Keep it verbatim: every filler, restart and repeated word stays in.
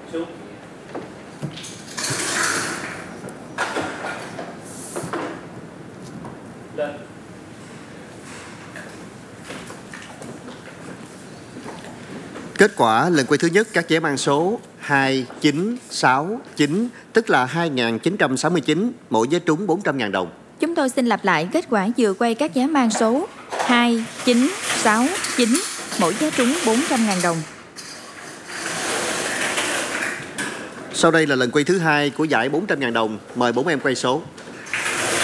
Xuống. Lên. Kết quả lần quay thứ nhất các vé mang số hai chín sáu chín, tức là hai nghìn chín trăm sáu mươi chín, mỗi vé trúng bốn trăm nghìn đồng. Chúng tôi xin lặp lại kết quả vừa quay các vé mang số hai chín sáu chín, mỗi vé trúng bốn trăm nghìn đồng. Sau đây là lần quay thứ hai của giải bốn trăm nghìn đồng. Mời bốn em quay số.